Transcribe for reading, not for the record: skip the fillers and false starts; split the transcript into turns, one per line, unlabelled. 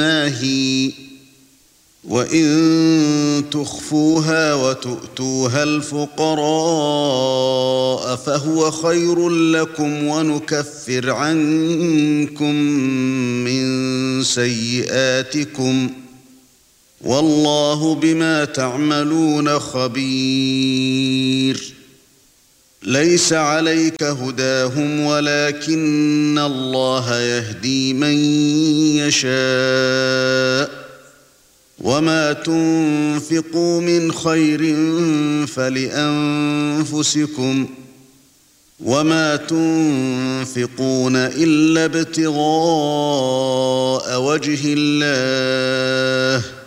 ناهي وَإِن تُخْفُوهَا وَتُؤْتُوهَا الْفُقَرَاءَ فَهُوَ خَيْرٌ لَكُمْ وَنُكَفِّرْ عَنكُم مِّن سَيِّئَاتِكُمْ وَاللَّهُ بِمَا تَعْمَلُونَ خَبِيرٌ لَيْسَ عَلَيْكَ هُدَاهُمْ وَلَكِنَّ اللَّهَ يَهْدِي مَن يَشَاءُ وَمَا تُنفِقُوا مِنْ خَيْرٍ فَلِأَنفُسِكُمْ وَمَا تُنفِقُونَ إِلَّا ابْتِغَاءَ وَجْهِ اللَّهِ